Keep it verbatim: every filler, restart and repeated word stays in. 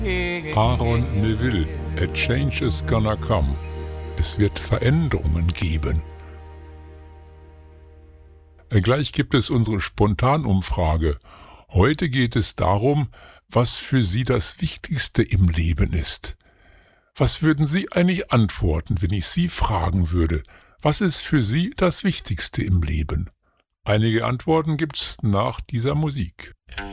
Aaron Neville, A Change is Gonna Come. Es wird Veränderungen geben. Gleich gibt es unsere Spontanumfrage. Heute geht es darum, was für Sie das Wichtigste im Leben ist. Was würden Sie eigentlich antworten, wenn ich Sie fragen würde, was ist für Sie das Wichtigste im Leben? Einige Antworten gibt's nach dieser Musik.